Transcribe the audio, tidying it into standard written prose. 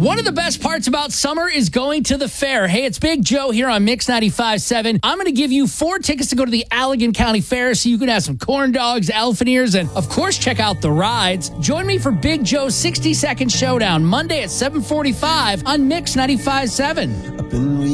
One of the best parts about summer is going to the fair. Hey, it's Big Joe here on Mix 95.7. I'm going to give you 4 tickets to go to the Allegan County Fair so you can have some corn dogs, elephant ears, and, of course, check out the rides. Join me for Big Joe's 60-second showdown Monday at 7:45 on Mix 95.7.